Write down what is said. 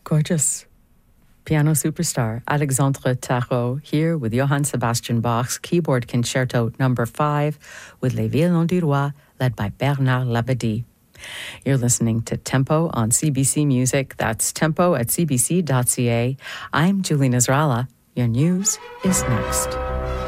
Gorgeous. Piano superstar Alexandre Tarot here with Johann Sebastian Bach's Keyboard Concerto No. 5 with Les Violons du Roi, led by Bernard Labadie. You're listening to Tempo on CBC Music. That's tempo at cbc.ca. I'm Julie Nasrallah. Your news is next.